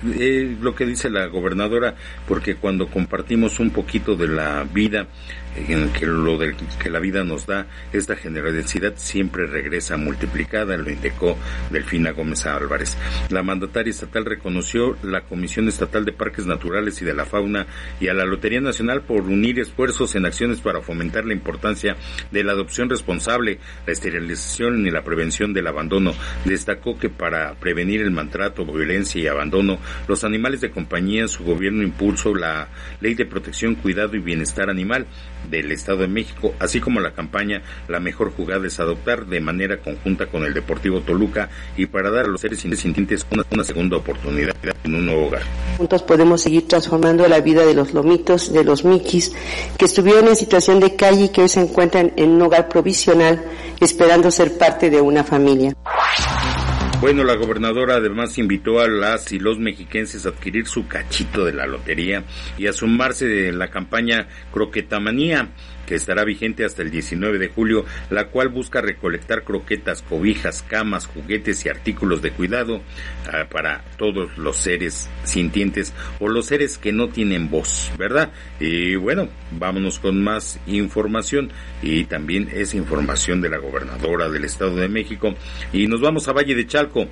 lo que dice la gobernadora, porque cuando compartimos un poquito de la vida, que la vida nos da, esta generosidad siempre regresa multiplicada, lo indicó Delfina Gómez Álvarez. La mandataria estatal reconoció la Comisión Estatal de Parques Naturales y de la Fauna y a la Lotería Nacional por unir esfuerzos en acciones para fomentar la importancia de la adopción responsable, la esterilización y la prevención del abandono. Destacó que para prevenir el maltrato, violencia y abandono, los animales de compañía, su gobierno impulsó la Ley de Protección, Cuidado y Bienestar Animal del Estado de México, así como la campaña La Mejor Jugada es Adoptar, de manera conjunta con el Deportivo Toluca, y para dar a los seres sintientes una segunda oportunidad en un nuevo hogar. Juntos podemos seguir transformando la vida de los lomitos, de los miquis, que estuvieron en situación de calle y que hoy se encuentran en un hogar provisional, esperando ser parte de una familia. Bueno, la gobernadora además invitó a las y los mexiquenses a adquirir su cachito de la lotería y a sumarse de la campaña Croquetamanía, que estará vigente hasta el 19 de julio, la cual busca recolectar croquetas, cobijas, camas, juguetes y artículos de cuidado para todos los seres sintientes o los seres que no tienen voz, ¿verdad? Y bueno, vámonos con más información, y también es información de la gobernadora del Estado de México, y nos vamos a Valle de Chalco.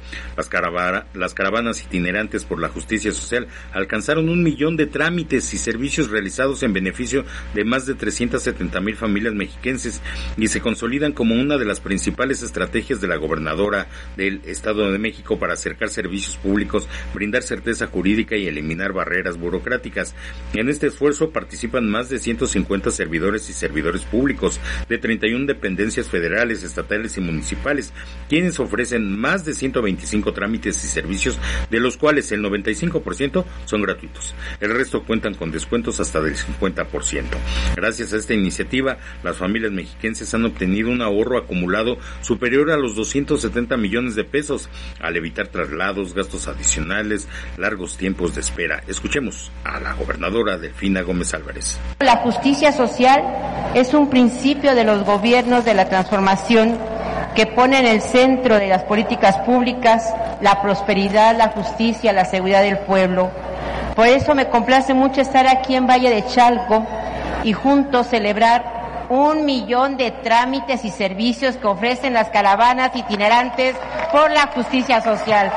Las caravanas itinerantes por la justicia social alcanzaron 1 millón de trámites y servicios realizados en beneficio de más de 370,000 familias mexiquenses y se consolidan como una de las principales estrategias de la gobernadora del Estado de México para acercar servicios públicos, brindar certeza jurídica y eliminar barreras burocráticas. En este esfuerzo participan más de 150 servidores y servidores públicos de 31 dependencias federales, estatales y municipales, quienes ofrecen más de 125 trámites y servicios, de los cuales el 95% son gratuitos. El resto cuentan con descuentos hasta del 50%. Gracias a esta iniciativa, las familias mexiquenses han obtenido un ahorro acumulado superior a los 270 millones de pesos, al evitar traslados, gastos adicionales, largos tiempos de espera. Escuchemos a la gobernadora Delfina Gómez Álvarez. La justicia social es un principio de los gobiernos de la transformación que pone en el centro de las políticas públicas la prosperidad, la justicia, la seguridad del pueblo. Por eso me complace mucho estar aquí en Valle de Chalco y juntos celebrar 1 millón de trámites y servicios que ofrecen las caravanas itinerantes por la justicia social.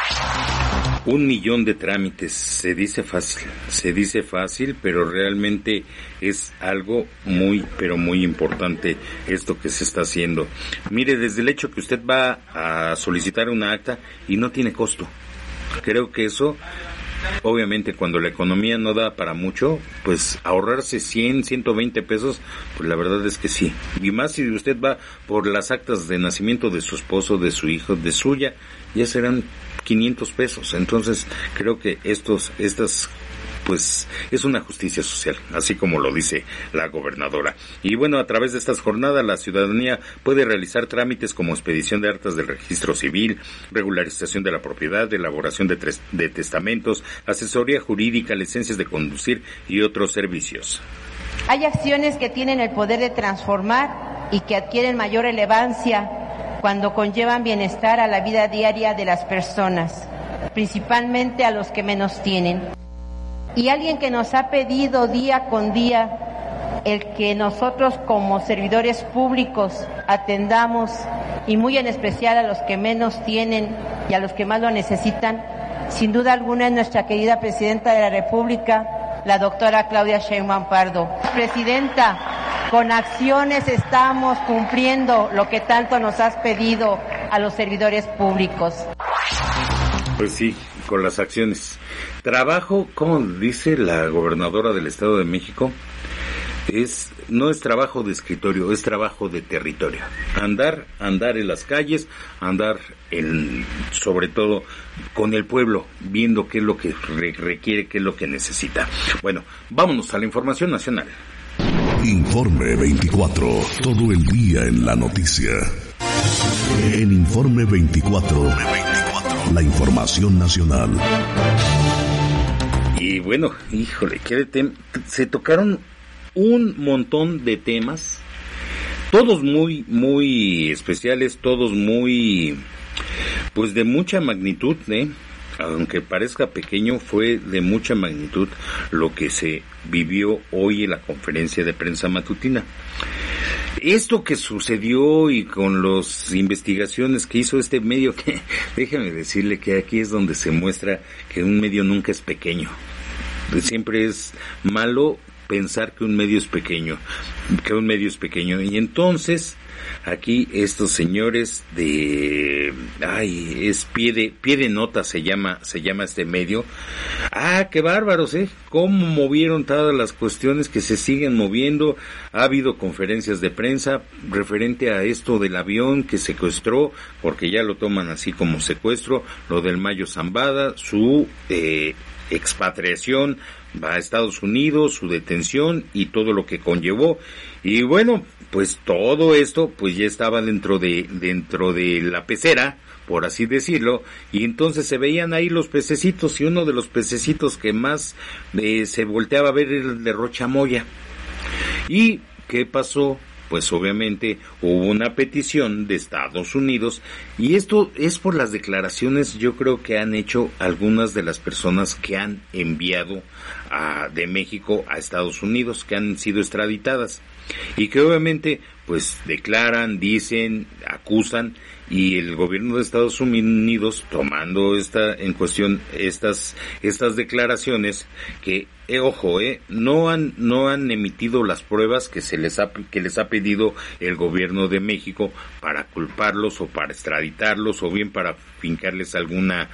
1 millón de trámites, se dice fácil, pero realmente es algo muy, pero muy importante esto que se está haciendo. Mire, desde el hecho que usted va a solicitar una acta y no tiene costo. Creo que eso, obviamente, cuando la economía no da para mucho, pues ahorrarse 100, 120 pesos, pues la verdad es que sí. Y más si usted va por las actas de nacimiento de su esposo, de su hijo, de suya, ya serán 500 pesos. Entonces, creo que pues es una justicia social, así como lo dice la gobernadora. Y bueno, a través de estas jornadas la ciudadanía puede realizar trámites como expedición de actas del registro civil, regularización de la propiedad, elaboración de testamentos, asesoría jurídica, licencias de conducir y otros servicios. Hay acciones que tienen el poder de transformar y que adquieren mayor relevancia cuando conllevan bienestar a la vida diaria de las personas, principalmente a los que menos tienen. Y alguien que nos ha pedido día con día el que nosotros como servidores públicos atendamos, y muy en especial a los que menos tienen y a los que más lo necesitan, sin duda alguna es nuestra querida Presidenta de la República, la doctora Claudia Sheinbaum Pardo. Presidenta, con acciones estamos cumpliendo lo que tanto nos has pedido a los servidores públicos. Pues sí, con las acciones. Trabajo, como dice la gobernadora del Estado de México, no es trabajo de escritorio, es trabajo de territorio. Andar en las calles, andar sobre todo con el pueblo, viendo qué es lo que requiere, qué es lo que necesita. Bueno, vámonos a la información nacional. Informe 24, todo el día en la noticia. En Informe 24, la información nacional. Y bueno, híjole, se tocaron un montón de temas, todos muy, muy especiales, todos muy, pues de mucha magnitud, aunque parezca pequeño, fue de mucha magnitud lo que se vivió hoy en la conferencia de prensa matutina. Esto que sucedió y con las investigaciones que hizo este medio, que déjame decirle que aquí es donde se muestra que un medio nunca es pequeño. Siempre es malo pensar que un medio es pequeño, y entonces aquí estos señores de pie de nota se llama este medio. Qué bárbaros, cómo movieron todas las cuestiones que se siguen moviendo. Ha habido conferencias de prensa referente a esto del avión que secuestró, porque ya lo toman así como secuestro, lo del Mayo Zambada, su expatriación va a Estados Unidos, su detención y todo lo que conllevó. Y bueno, pues todo esto pues ya estaba dentro de la pecera, por así decirlo, y entonces se veían ahí los pececitos, y uno de los pececitos que más se volteaba a ver era el de Rocha Moya. ¿Y qué pasó? Pues obviamente hubo una petición de Estados Unidos, y esto es por las declaraciones, yo creo, que han hecho algunas de las personas que han enviado de México a Estados Unidos, que han sido extraditadas, y que obviamente pues declaran, dicen, acusan, y el gobierno de Estados Unidos, tomando en cuestión estas declaraciones, que no han emitido las pruebas que les ha pedido el gobierno de México para culparlos o para extraditarlos, o bien para fincarles alguna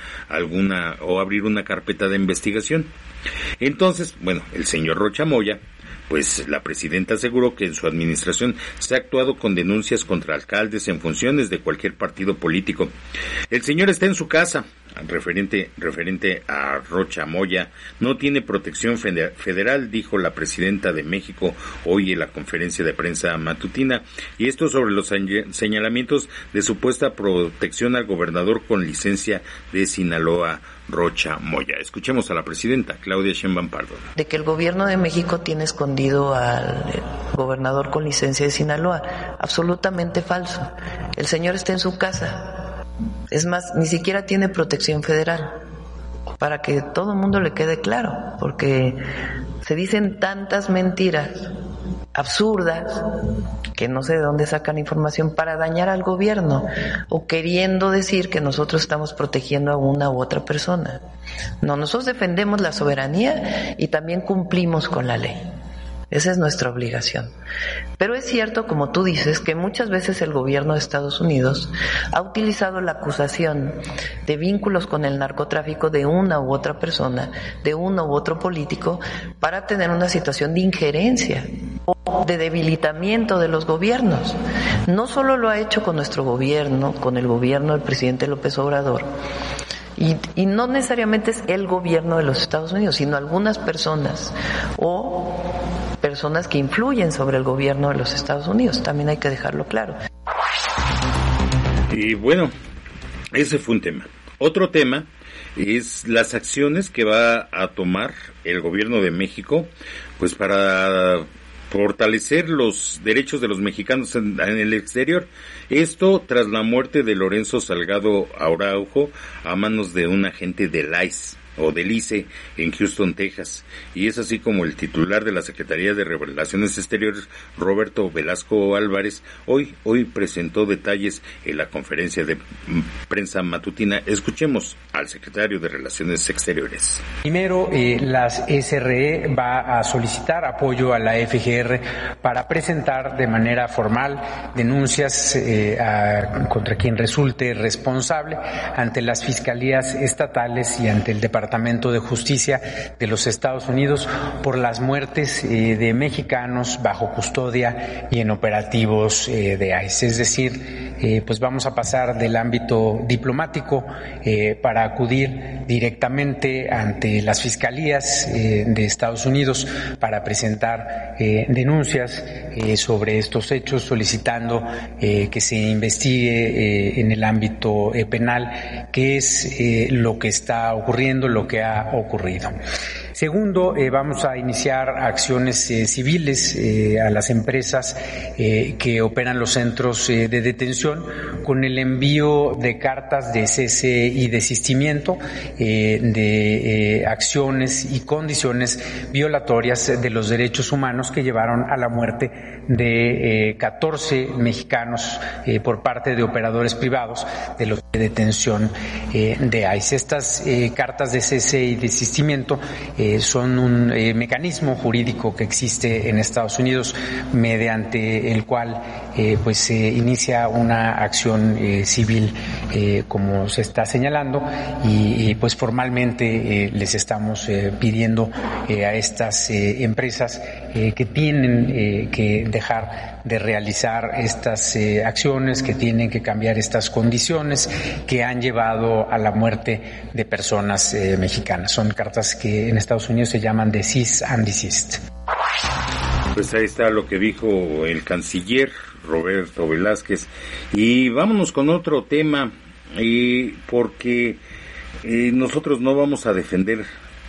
o abrir una carpeta de investigación. Entonces, bueno, el señor Rocha Moya, pues la presidenta aseguró que en su administración se ha actuado con denuncias contra alcaldes en funciones de cualquier partido político. El señor está en su casa. Referente a Rocha Moya, no tiene protección federal, dijo la presidenta de México hoy en la conferencia de prensa matutina, y esto sobre los señalamientos de supuesta protección al gobernador con licencia de Sinaloa, Rocha Moya. Escuchemos a la presidenta, Claudia Sheinbaum Pardo. De que el gobierno de México tiene escondido al gobernador con licencia de Sinaloa, absolutamente falso. El señor está en su casa. Es más, ni siquiera tiene protección federal, para que todo el mundo le quede claro, porque se dicen tantas mentiras absurdas que no sé de dónde sacan información para dañar al gobierno, o queriendo decir que nosotros estamos protegiendo a una u otra persona. No, nosotros defendemos la soberanía y también cumplimos con la ley. Esa es nuestra obligación. Pero es cierto, como tú dices, que muchas veces el gobierno de Estados Unidos ha utilizado la acusación de vínculos con el narcotráfico de una u otra persona, de uno u otro político, para tener una situación de injerencia o de debilitamiento de los gobiernos. No solo lo ha hecho con nuestro gobierno, con el gobierno del presidente López Obrador, y no necesariamente es el gobierno de los Estados Unidos, sino algunas personas o personas que influyen sobre el gobierno de los Estados Unidos. También hay que dejarlo claro. Y bueno, ese fue un tema. Otro tema es las acciones que va a tomar el gobierno de México, pues para fortalecer los derechos de los mexicanos en el exterior. Esto tras la muerte de Lorenzo Salgado Araujo a manos de un agente del ICE o del ICE en Houston, Texas, y es así como el titular de la Secretaría de Relaciones Exteriores, Roberto Velasco Álvarez, hoy presentó detalles en la conferencia de prensa matutina. Escuchemos al secretario de Relaciones Exteriores. Primero, la SRE va a solicitar apoyo a la FGR para presentar de manera formal denuncias contra quien resulte responsable ante las fiscalías estatales y ante el Departamento de Justicia de los Estados Unidos por las muertes de mexicanos bajo custodia y en operativos de ICE. Es decir, pues vamos a pasar del ámbito diplomático para acudir directamente ante las fiscalías de Estados Unidos para presentar denuncias sobre estos hechos, solicitando que se investigue en el ámbito penal qué es lo que está ocurriendo, lo que ha ocurrido. Segundo, vamos a iniciar acciones civiles a las empresas que operan los centros de detención con el envío de cartas de cese y desistimiento de acciones y condiciones violatorias de los derechos humanos que llevaron a la muerte de 14 mexicanos por parte de operadores privados de los de detención de ICE. Estas cartas de cese y desistimiento son un mecanismo jurídico que existe en Estados Unidos mediante el cual pues se inicia una acción civil como se está señalando y pues formalmente les estamos pidiendo a estas empresas que tienen que dejar de realizar estas acciones, que tienen que cambiar estas condiciones que han llevado a la muerte de personas mexicanas. Son cartas que en Estados Unidos se llaman de cease and desist. Pues ahí está lo que dijo el canciller Roberto Velázquez. Y vámonos con otro tema, porque nosotros no vamos a defender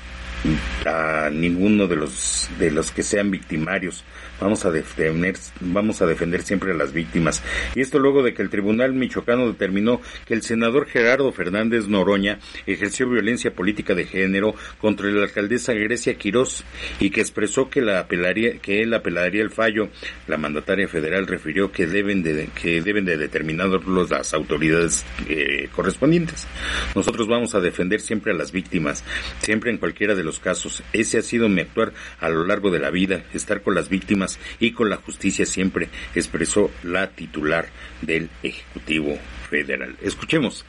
a ninguno de los que sean victimarios. Vamos a defender siempre a las víctimas. Y esto luego de que el Tribunal Michoacano determinó que el senador Gerardo Fernández Noroña ejerció violencia política de género contra la alcaldesa Grecia Quirós y que expresó que él apelaría el fallo. La mandataria federal refirió que deben de determinarlo las autoridades correspondientes. Nosotros vamos a defender siempre a las víctimas, siempre en cualquiera de los casos. Ese ha sido mi actuar a lo largo de la vida, estar con las víctimas y con la justicia siempre, expresó la titular del Ejecutivo Federal. Escuchemos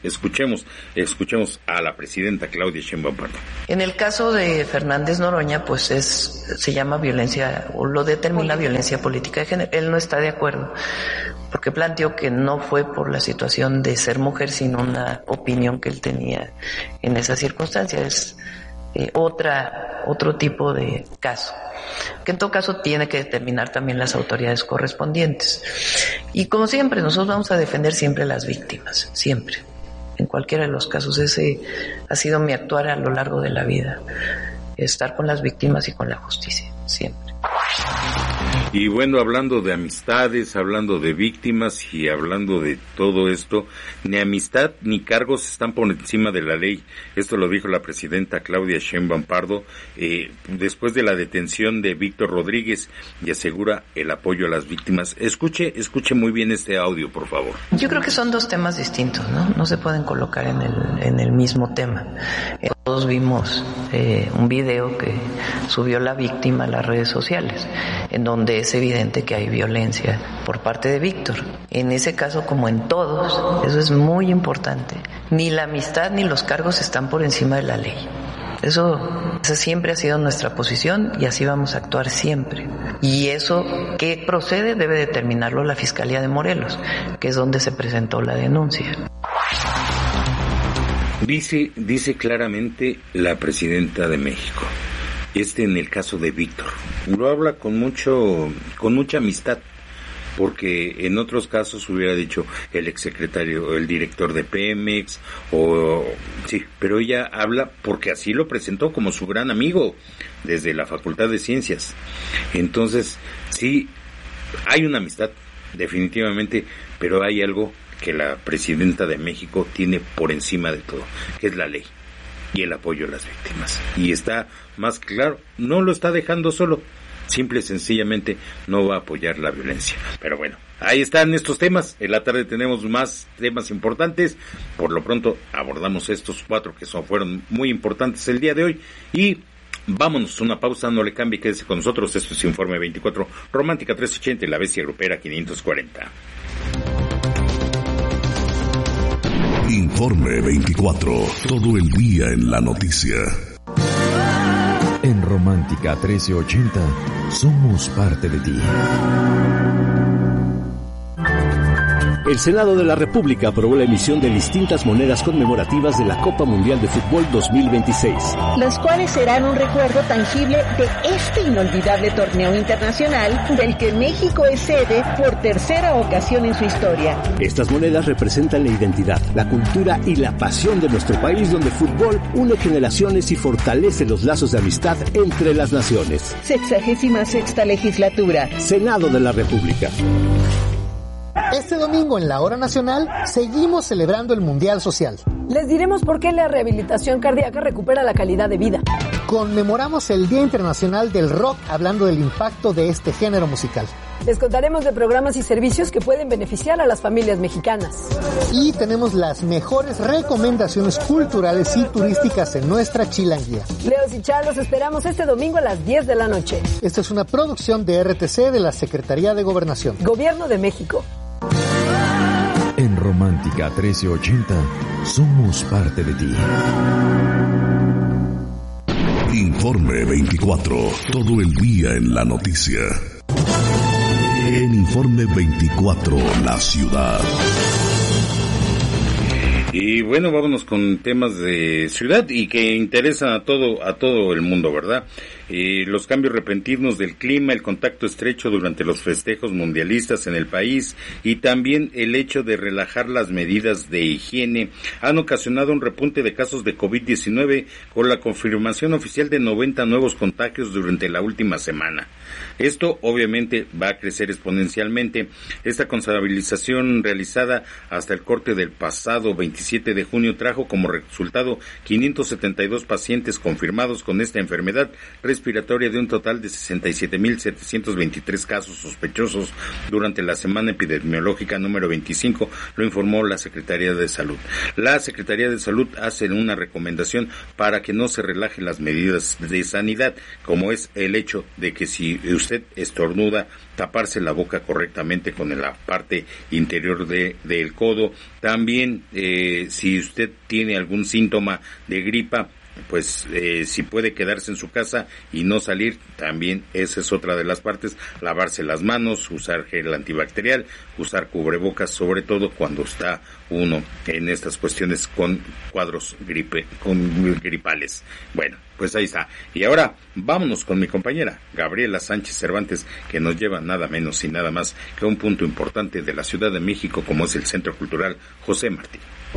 a la presidenta Claudia Sheinbaum Pardo. En el caso de Fernández Noroña, pues se llama violencia, o lo determina violencia política de género. Él no está de acuerdo, porque planteó que no fue por la situación de ser mujer, sino una opinión que él tenía en esa circunstancia. Es otro tipo de caso, que en todo caso tiene que determinar también las autoridades correspondientes. Y como siempre, nosotros vamos a defender siempre a las víctimas, siempre, en cualquiera de los casos. Ese ha sido mi actuar a lo largo de la vida, estar con las víctimas y con la justicia, siempre. Y bueno, hablando de amistades, hablando de víctimas y hablando de todo esto, ni amistad ni cargos están por encima de la ley. Esto lo dijo la presidenta Claudia Sheinbaum Pardo después de la detención de Víctor Rodríguez, y asegura el apoyo a las víctimas. Escuche muy bien este audio, por favor. Yo creo que son dos temas distintos, ¿no? No se pueden colocar en el mismo tema. Todos vimos un video que subió la víctima a las redes sociales, en donde es evidente que hay violencia por parte de Víctor. En ese caso, como en todos, eso es muy importante. Ni la amistad ni los cargos están por encima de la ley. Esa siempre ha sido nuestra posición y así vamos a actuar siempre. Y eso que procede debe determinarlo la Fiscalía de Morelos, que es donde se presentó la denuncia. Dice claramente la presidenta de México, en el caso de Víctor, lo habla con mucha amistad, porque en otros casos hubiera dicho el exsecretario, el director de Pemex, pero ella habla porque así lo presentó como su gran amigo desde la Facultad de Ciencias. Entonces, sí, hay una amistad, definitivamente, pero hay algo que la presidenta de México tiene por encima de todo, que es la ley y el apoyo a las víctimas. Y está más claro, no lo está dejando solo, simple y sencillamente no va a apoyar la violencia. Pero bueno, ahí están estos temas. En la tarde tenemos más temas importantes. Por lo pronto abordamos estos 4 que fueron muy importantes el día de hoy. Y vámonos a una pausa, no le cambie, quédese con nosotros. Esto es Informe 24, Romántica 380 y La Bestia Grupera 540. Informe 24, todo el día en la noticia. En Romántica 1380 somos parte de ti. El Senado de la República aprobó la emisión de distintas monedas conmemorativas de la Copa Mundial de Fútbol 2026. Las cuales serán un recuerdo tangible de este inolvidable torneo internacional del que México es sede por tercera ocasión en su historia. Estas monedas representan la identidad, la cultura y la pasión de nuestro país, donde el fútbol une generaciones y fortalece los lazos de amistad entre las naciones. 66ª legislatura. Senado de la República. Este domingo en la Hora Nacional seguimos celebrando el Mundial Social. Les diremos por qué la rehabilitación cardíaca recupera la calidad de vida. Conmemoramos el Día Internacional del Rock hablando del impacto de este género musical. Les contaremos de programas y servicios que pueden beneficiar a las familias mexicanas. Y tenemos las mejores recomendaciones culturales y turísticas en nuestra chilanguía. Leos y Char, los esperamos este domingo a las 10 de la noche. Esta es una producción de RTC de la Secretaría de Gobernación. Gobierno de México. En Romántica 1380 somos parte de ti. Informe 24. Todo el día en la noticia. En Informe 24, la ciudad. Y bueno, vámonos con temas de ciudad y que interesan a todo el mundo, ¿verdad? Los cambios repentinos del clima, el contacto estrecho durante los festejos mundialistas en el país y también el hecho de relajar las medidas de higiene han ocasionado un repunte de casos de COVID-19 con la confirmación oficial de 90 nuevos contagios durante la última semana. Esto obviamente va a crecer exponencialmente. Esta contabilización realizada hasta el corte del pasado 27 de junio trajo como resultado 572 pacientes confirmados con esta enfermedad respiratoria de un total de 67.723 casos sospechosos durante la semana epidemiológica número 25, lo informó la Secretaría de Salud. La Secretaría de Salud hace una recomendación para que no se relajen las medidas de sanidad, como es el hecho de que si usted estornuda, taparse la boca correctamente con la parte interior del codo. También si usted tiene algún síntoma de gripa, pues si puede quedarse en su casa y no salir, también esa es otra de las partes. Lavarse las manos, usar gel antibacterial, usar cubrebocas, sobre todo cuando está uno en estas cuestiones con cuadros gripales. Bueno, pues ahí está. Y ahora vámonos con mi compañera Gabriela Sánchez Cervantes, que nos lleva nada menos y nada más que a un punto importante de la Ciudad de México, como es el Centro Cultural José Martí.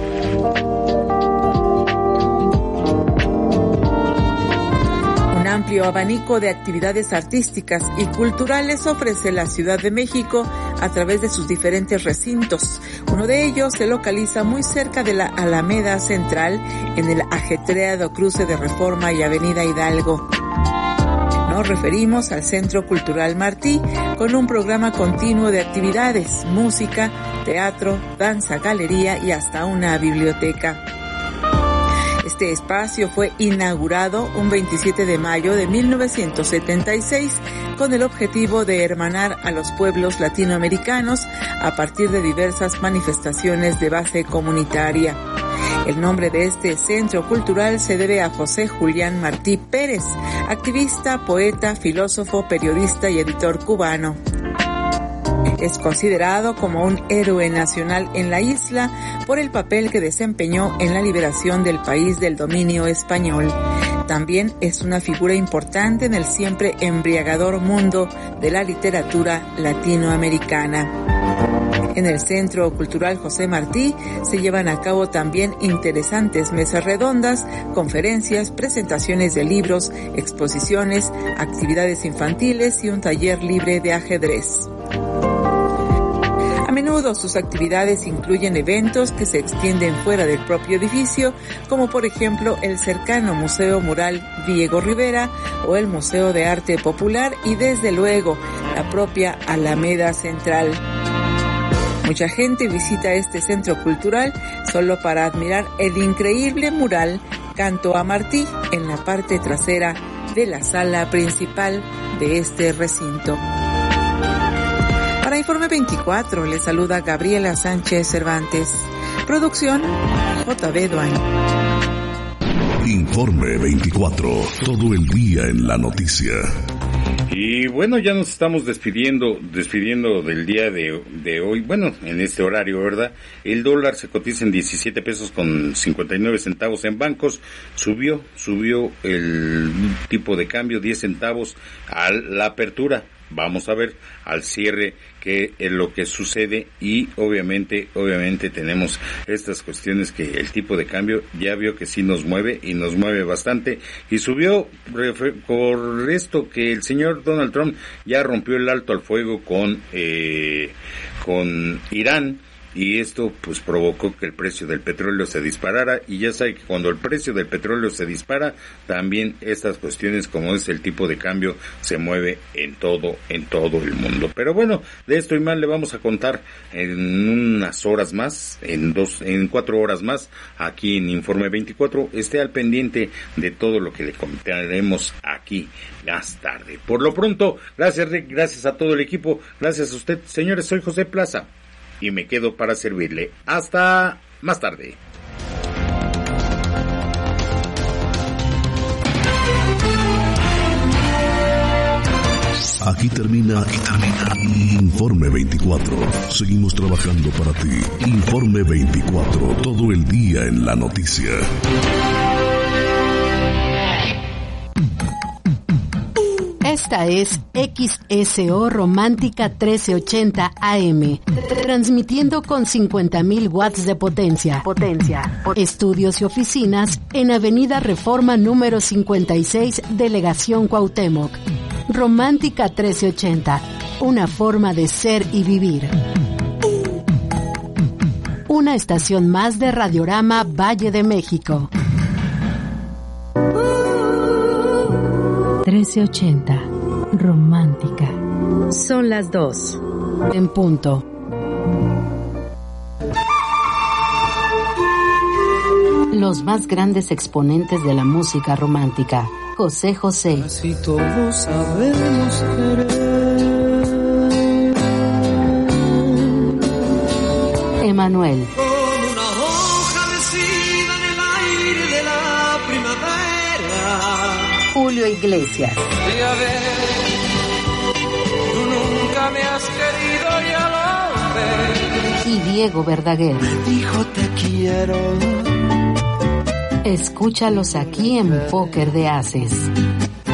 Un amplio abanico de actividades artísticas y culturales ofrece la Ciudad de México a través de sus diferentes recintos. Uno de ellos se localiza muy cerca de la Alameda Central, en el ajetreado cruce de Reforma y Avenida Hidalgo. Nos referimos al Centro Cultural Martí, con un programa continuo de actividades, música, teatro, danza, galería y hasta una biblioteca. Este espacio fue inaugurado un 27 de mayo de 1976 con el objetivo de hermanar a los pueblos latinoamericanos a partir de diversas manifestaciones de base comunitaria. El nombre de este centro cultural se debe a José Julián Martí Pérez, activista, poeta, filósofo, periodista y editor cubano. Es considerado como un héroe nacional en la isla por el papel que desempeñó en la liberación del país del dominio español. También es una figura importante en el siempre embriagador mundo de la literatura latinoamericana. En el Centro Cultural José Martí se llevan a cabo también interesantes mesas redondas, conferencias, presentaciones de libros, exposiciones, actividades infantiles y un taller libre de ajedrez. A menudo sus actividades incluyen eventos que se extienden fuera del propio edificio, como por ejemplo el cercano Museo Mural Diego Rivera o el Museo de Arte Popular y desde luego la propia Alameda Central. Mucha gente visita este centro cultural solo para admirar el increíble mural Canto a Martí en la parte trasera de la sala principal de este recinto. Para Informe 24 le saluda Gabriela Sánchez Cervantes. Producción JB Duan. Informe 24. Todo el día en la noticia. Y bueno, ya nos estamos despidiendo del día de hoy. Bueno, en este horario, ¿verdad? El dólar se cotiza en 17 pesos con 59 centavos en bancos. Subió el tipo de cambio 10 centavos a la apertura. Vamos a ver al cierre qué es lo que sucede, y obviamente tenemos estas cuestiones que el tipo de cambio ya vio que sí nos mueve, y nos mueve bastante, y subió por esto que el señor Donald Trump ya rompió el alto al fuego con Irán. Y esto pues provocó que el precio del petróleo se disparara, y ya sabe que cuando el precio del petróleo se dispara, también estas cuestiones como es el tipo de cambio se mueve en todo el mundo. Pero bueno, de esto y más le vamos a contar en unas horas más, en 4 horas más, aquí en Informe 24. Esté al pendiente de todo lo que le comentaremos aquí más tarde. Por lo pronto, gracias Rick, gracias a todo el equipo, gracias a usted, señores, soy José Plaza. Y me quedo para servirle. Hasta más tarde. Aquí termina Informe 24. Seguimos trabajando para ti. Informe 24. Todo el día en la noticia. Esta es XSO Romántica 1380 AM, transmitiendo con 50,000 watts de potencia. Estudios y oficinas en Avenida Reforma número 56, Delegación Cuauhtémoc. Romántica 1380, una forma de ser y vivir. Una estación más de Radiorama Valle de México. 1380, romántica. Son las 2. En punto. Los más grandes exponentes de la música romántica. José José. Casi todos sabemos querer. Emanuel. Como una hoja mecida en el aire de la primavera. Julio Iglesias. Ya ves, tú nunca me has querido, ya lo ves. Y Diego Verdaguer. Me dijo te quiero. Escúchalos aquí en Póker de Haces.